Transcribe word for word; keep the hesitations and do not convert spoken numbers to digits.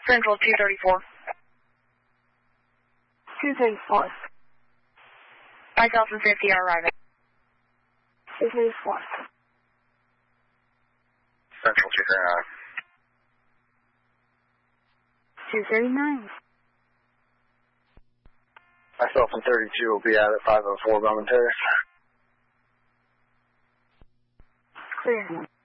Central two thirty-four. two thirty-four. Myself and fifty are arriving. two thirty-four. Central two thirty-nine. two thirty-nine. Myself and thirty-two will be out at five oh four Bowman Terrace. Clear.